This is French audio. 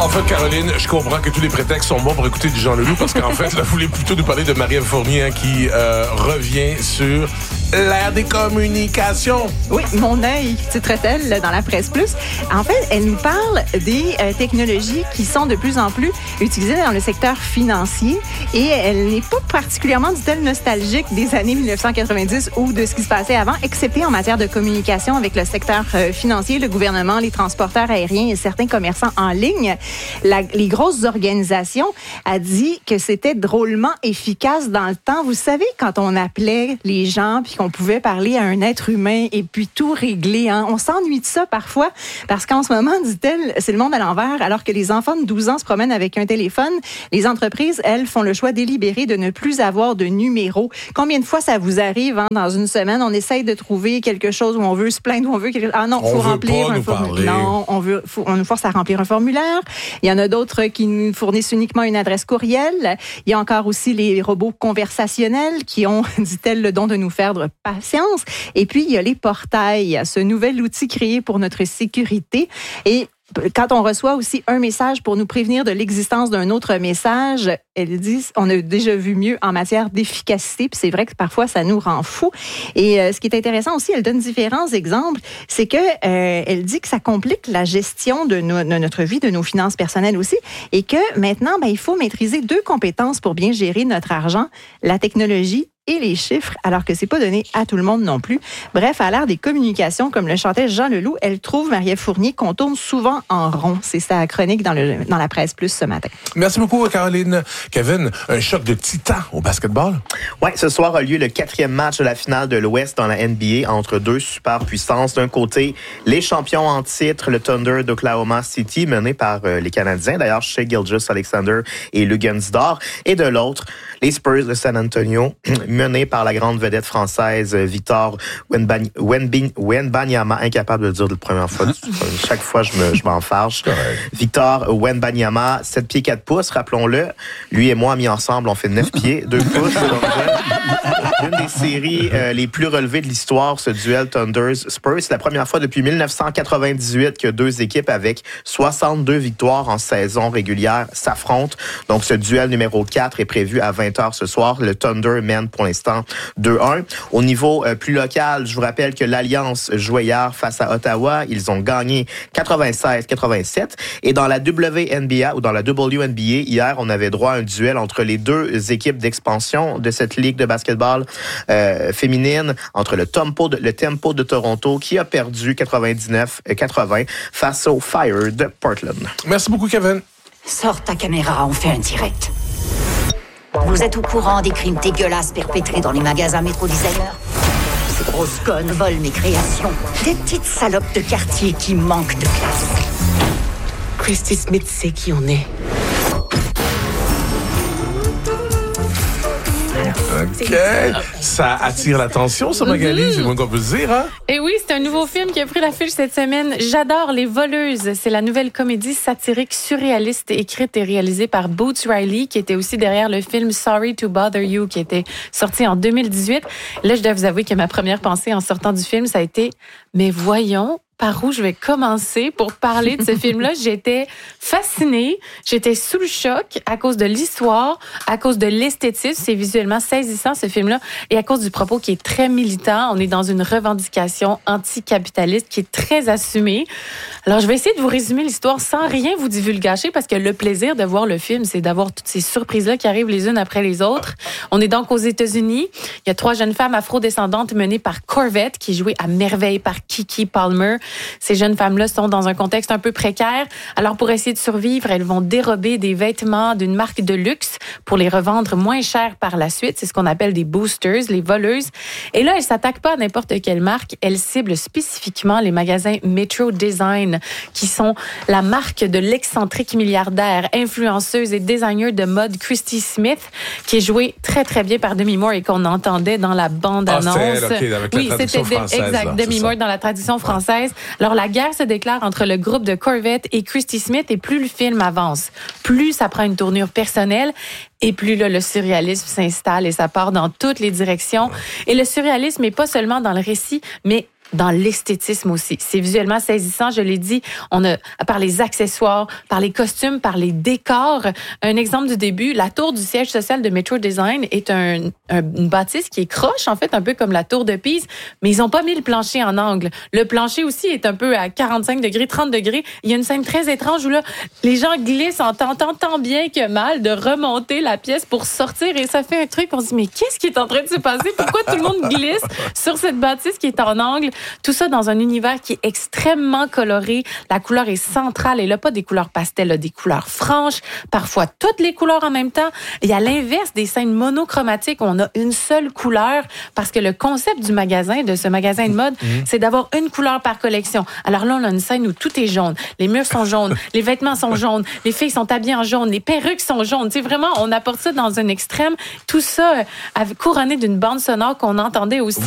En fait, Caroline, je comprends que tous les prétextes sont bons pour écouter du Jean Leloup parce qu'en fait, là, vous voulez plutôt nous parler de Marie-Ève Fournier qui revient sur l'ère des communications. Oui, mon œil, titre-t-elle dans la Presse Plus. En fait, elle nous parle des technologies qui sont de plus en plus utilisées dans le secteur financier et elle n'est pas particulièrement, dit-elle, nostalgique des années 1990 ou de ce qui se passait avant, excepté en matière de communication avec le secteur financier, le gouvernement, les transporteurs aériens et certains commerçants en ligne. Les grosses organisations a dit que c'était drôlement efficace dans le temps. Vous savez, quand on appelait les gens puis qu'on pouvait parler à un être humain et puis tout régler, hein? On s'ennuie de ça parfois parce qu'en ce moment, dit-elle, c'est le monde à l'envers. Alors que les enfants de 12 ans se promènent avec un téléphone, les entreprises, elles, font le choix délibéré de ne plus avoir de numéro. Combien de fois ça vous arrive, hein, dans une semaine, on essaye de trouver quelque chose où on veut se plaindre, où on veut quelque chose. Ah non, il faut remplir un formulaire. Non, on nous force à remplir un formulaire. Il y en a d'autres qui nous fournissent uniquement une adresse courriel. Il y a encore aussi les robots conversationnels qui ont, dit-elle, le don de nous faire de patience. Et puis, il y a les portails, ce nouvel outil créé pour notre sécurité. Et quand on reçoit aussi un message pour nous prévenir de l'existence d'un autre message, elle dit, on a déjà vu mieux en matière d'efficacité, puis c'est vrai que parfois ça nous rend fous. Et ce qui est intéressant aussi, elle donne différents exemples, c'est que elle dit que ça complique la gestion de notre vie, de nos finances personnelles aussi, et que maintenant, il faut maîtriser 2 compétences pour bien gérer notre argent, la technologie et les chiffres, alors que c'est pas donné à tout le monde non plus. Bref, à l'ère des communications, comme le chantait Jean Leloup, elle trouve, Marie-Ève Fournier, qu'on tourne souvent en rond. C'est sa chronique dans la Presse Plus ce matin. Merci beaucoup, Caroline. Kevin, un choc de titan au basketball? Oui, ce soir a lieu le 4e match de la finale de l'Ouest dans la NBA entre 2 superpuissances. D'un côté, les champions en titre, le Thunder d'Oklahoma City, mené par les Canadiens, d'ailleurs, Shai Gilgeous-Alexander et Luguentz-Dort. Et de l'autre, les Spurs de San Antonio, menés par la grande vedette française Victor Wembanyama, incapable de le dire de la première fois. Chaque fois, je m'enfarge. Victor Wembanyama, 7 pieds 4 pouces, rappelons-le. Lui et moi, mis ensemble, on fait 9 pieds 2 pouces. Une des séries les plus relevées de l'histoire, ce duel Thunders-Spurs. C'est la première fois depuis 1998 que 2 équipes avec 62 victoires en saison régulière s'affrontent. Donc, ce duel numéro 4 est prévu à 20h ce soir. Le Thunder mène pour l'instant 2-1. Au niveau plus local, je vous rappelle que l'Alliance jouait hier face à Ottawa. Ils ont gagné 96-87. Et dans la WNBA ou dans la WNBA, hier, on avait droit à un duel entre les 2 équipes d'expansion de cette ligue de basketball féminine, entre le Tempo de Toronto qui a perdu 99-80 face au Fire de Portland. Merci beaucoup, Kevin. Sors ta caméra, on fait un direct. Vous êtes au courant des crimes dégueulasses perpétrés dans les magasins Métro Designer? Ces grosses connes volent mes créations. Des petites salopes de quartier qui manquent de classe. Christy Smith sait qui on est. OK. Ça attire l'attention, ça, Magali. C'est le moins qu'on peut se dire, hein? Et oui, c'est un nouveau film qui a pris l'affiche cette semaine. J'adore Les Voleuses. C'est la nouvelle comédie satirique surréaliste écrite et réalisée par Boots Riley, qui était aussi derrière le film Sorry to Bother You, qui était sorti en 2018. Là, je dois vous avouer que ma première pensée en sortant du film, ça a été, mais voyons, par où je vais commencer pour parler de ce film-là? J'étais fascinée, j'étais sous le choc à cause de l'histoire, à cause de l'esthétisme, c'est visuellement saisissant ce film-là, et à cause du propos qui est très militant. On est dans une revendication anticapitaliste qui est très assumée. Alors, je vais essayer de vous résumer l'histoire sans rien vous divulgacher, parce que le plaisir de voir le film, c'est d'avoir toutes ces surprises-là qui arrivent les unes après les autres. On est donc aux États-Unis. Il y a 3 jeunes femmes afro-descendantes menées par Corvette, qui est jouée à merveille par Keke Palmer. Ces jeunes femmes-là sont dans un contexte un peu précaire. Alors, pour essayer de survivre, elles vont dérober des vêtements d'une marque de luxe pour les revendre moins cher par la suite. C'est ce qu'on appelle des boosters, les voleuses. Et là, elles s'attaquent pas à n'importe quelle marque. Elles ciblent spécifiquement les magasins Metro Design, qui sont la marque de l'excentrique milliardaire, influenceuse et designer de mode Christy Smith, qui est jouée très, très bien par Demi Moore et qu'on entendait dans la bande-annonce. Oui, c'était exact, Demi Moore dans la traduction française. Alors, la guerre se déclare entre le groupe de Corvette et Christy Smith, et plus le film avance, plus ça prend une tournure personnelle, et plus là, le surréalisme s'installe et ça part dans toutes les directions. Et le surréalisme n'est pas seulement dans le récit, mais dans l'esthétisme aussi. C'est visuellement saisissant, je l'ai dit. On a, par les accessoires, par les costumes, par les décors. Un exemple du début, la tour du siège social de Metro Design est une bâtisse qui est croche, en fait, un peu comme la tour de Pise, mais ils n'ont pas mis le plancher en angle. Le plancher aussi est un peu à 45 degrés, 30 degrés. Il y a une scène très étrange où là, les gens glissent en tentant tant bien que mal de remonter la pièce pour sortir et ça fait un truc, on se dit, mais qu'est-ce qui est en train de se passer? Pourquoi tout le monde glisse sur cette bâtisse qui est en angle? Tout ça dans un univers qui est extrêmement coloré. La couleur est centrale. Elle n'a pas des couleurs pastel, elle a des couleurs franches, parfois toutes les couleurs en même temps. Il y a l'inverse des scènes monochromatiques où on a une seule couleur parce que le concept du magasin, de ce magasin de mode, c'est d'avoir une couleur par collection. Alors là, on a une scène où tout est jaune. Les murs sont jaunes, les vêtements sont jaunes, les filles sont habillées en jaune, les perruques sont jaunes. Tu sais, vraiment, on apporte ça dans un extrême. Tout ça couronné d'une bande sonore qu'on entendait aussi